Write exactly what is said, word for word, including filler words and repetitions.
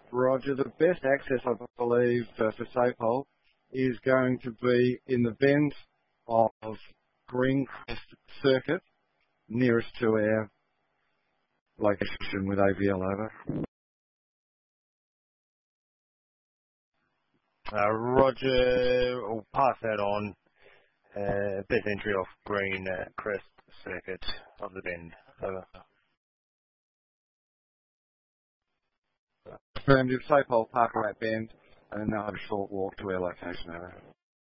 Roger, the best access, I believe, uh, for Sapole is going to be in the bend of Greencrest Circuit, nearest to our location with A V L over. Uh, Roger, we'll pass that on. Uh, best entry off Green uh, Crest Circuit of the bend. Over. Affirmative, Sapole Parker at bend, and then they'll have a short walk to our location over.